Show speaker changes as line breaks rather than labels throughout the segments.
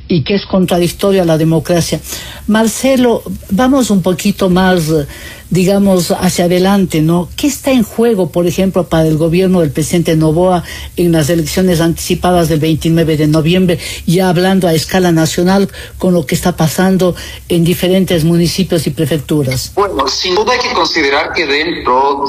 y que es contradictorio a la democracia. Marcelo, vamos un poquito más, digamos, hacia adelante, ¿no? ¿Qué está en juego, por ejemplo, para el gobierno del presidente Noboa en las elecciones anticipadas del 29 de noviembre, ya hablando a escala nacional con lo que está pasando en diferentes municipios y prefecturas?
Bueno, sin duda hay que considerar que dentro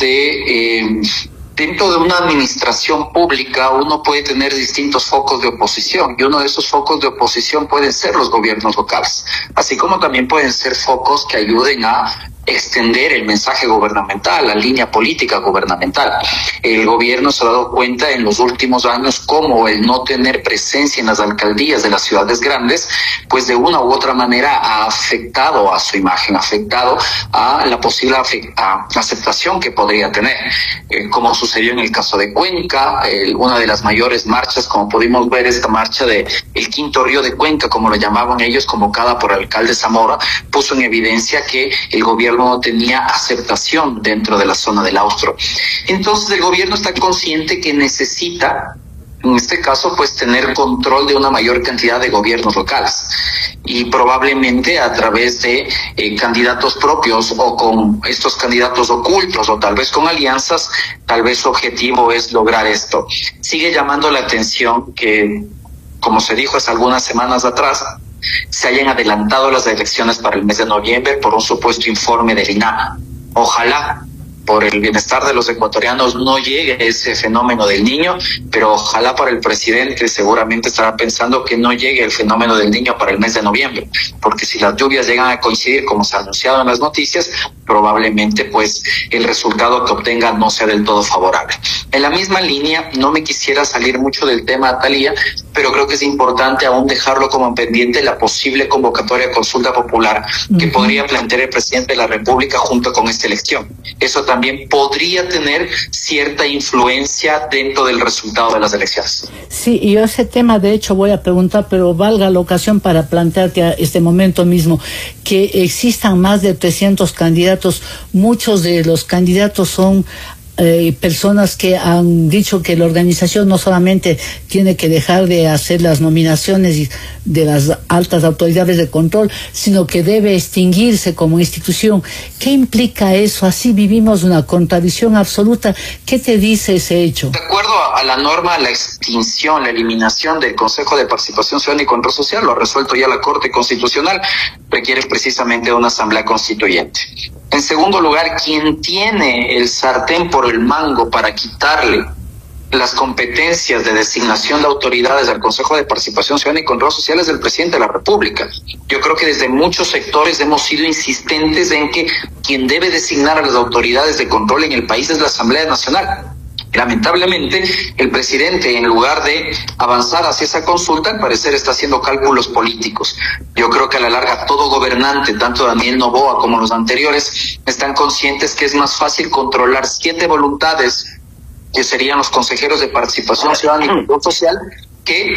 de una administración pública uno puede tener distintos focos de oposición, y uno de esos focos de oposición pueden ser los gobiernos locales, así como también pueden ser focos que ayuden a extender el mensaje gubernamental, la línea política gubernamental. El gobierno se ha dado cuenta en los últimos años cómo el no tener presencia en las alcaldías de las ciudades grandes, pues de una u otra manera ha afectado a su imagen, ha afectado a la posible aceptación que podría tener. Como sucedió en el caso de Cuenca, una de las mayores marchas, como pudimos ver, esta marcha de el Quinto Río de Cuenca, como lo llamaban ellos, convocada por el alcalde Zamora, puso en evidencia que el gobierno no tenía aceptación dentro de la zona del Austro. Entonces el gobierno está consciente que necesita, en este caso, pues tener control de una mayor cantidad de gobiernos locales, y probablemente a través de candidatos propios o con estos candidatos ocultos o tal vez con alianzas, tal vez su objetivo es lograr esto. Sigue llamando la atención que, como se dijo hace algunas semanas atrás, se hayan adelantado las elecciones para el mes de noviembre por un supuesto informe del INAH. Ojalá, por el bienestar de los ecuatorianos, no llegue ese fenómeno del Niño, pero ojalá para el presidente seguramente estará pensando que no llegue el fenómeno del Niño para el mes de noviembre, porque si las lluvias llegan a coincidir, como se ha anunciado en las noticias, probablemente pues el resultado que obtenga no sea del todo favorable. En la misma línea, no me quisiera salir mucho del tema, Thalía, pero creo que es importante aún dejarlo como pendiente la posible convocatoria de consulta popular que podría plantear el presidente de la República junto con esta elección. Eso también podría tener cierta influencia dentro del resultado de las elecciones.
Sí, y yo ese tema de hecho voy a preguntar, pero valga la ocasión para plantearte a este momento mismo que existan más de 300 candidatos. Muchos de los candidatos son personas que han dicho que la organización no solamente tiene que dejar de hacer las nominaciones de las altas autoridades de control, sino que debe extinguirse como institución. ¿Qué implica eso? Así vivimos una contradicción absoluta. ¿Qué te dice ese hecho?
De acuerdo a la norma, la extinción, la eliminación del Consejo de Participación Ciudadana y Control Social, lo ha resuelto ya la Corte Constitucional, requiere precisamente una asamblea constituyente. En segundo lugar, quien tiene el sartén por el mango para quitarle las competencias de designación de autoridades al Consejo de Participación Ciudadana y Control Social es el presidente de la República. Yo creo que desde muchos sectores hemos sido insistentes en que quien debe designar a las autoridades de control en el país es la Asamblea Nacional. Lamentablemente, el presidente, en lugar de avanzar hacia esa consulta, al parecer está haciendo cálculos políticos. Yo creo que a la larga todo gobernante, tanto Daniel Noboa como los anteriores, están conscientes que es más fácil controlar 7 voluntades, que serían los consejeros de participación ciudadana y control social, que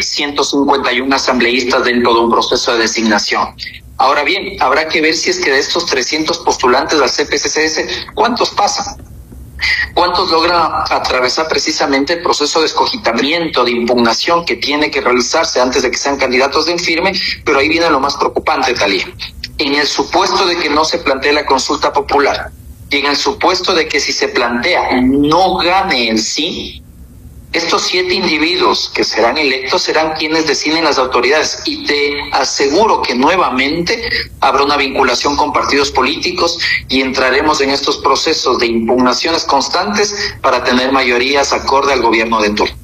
151 asambleístas dentro de un proceso de designación. Ahora bien, habrá que ver si es que de estos 300 postulantes al CPCCS, ¿cuántos pasan? ¿Cuántos logran atravesar precisamente el proceso de escogitamiento, de impugnación que tiene que realizarse antes de que sean candidatos de infirme? Pero ahí viene lo más preocupante, Thalía. En el supuesto de que no se plantee la consulta popular y en el supuesto de que si se plantea no gane el sí, estos 7 individuos que serán electos serán quienes designen las autoridades, y te aseguro que nuevamente habrá una vinculación con partidos políticos y entraremos en estos procesos de impugnaciones constantes para tener mayorías acorde al gobierno de turno.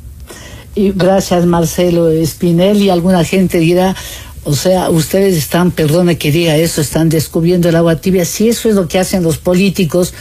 Y gracias, Marcelo Spinelli. Alguna gente dirá, o sea, ustedes están, perdone que diga eso, están descubriendo el agua tibia. Si eso es lo que hacen los políticos,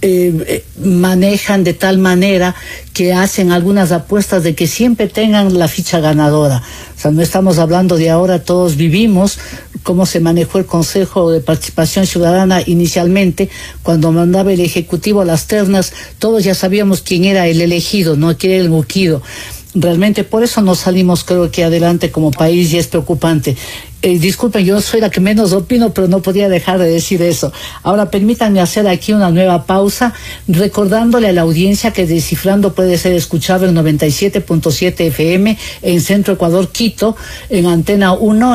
manejan de tal manera que hacen algunas apuestas de que siempre tengan la ficha ganadora. O sea, no estamos hablando de ahora, todos vivimos cómo se manejó el Consejo de Participación Ciudadana inicialmente, cuando mandaba el Ejecutivo a las ternas, todos ya sabíamos quién era el elegido, no quién era el muquido. Realmente por eso no salimos, creo que adelante como país, y es preocupante. Disculpen, yo soy la que menos opino, pero no podía dejar de decir eso. Ahora permítanme hacer aquí una nueva pausa, recordándole a la audiencia que Descifrando puede ser escuchado en 97.7 FM en Centro Ecuador, Quito, en Antena 1.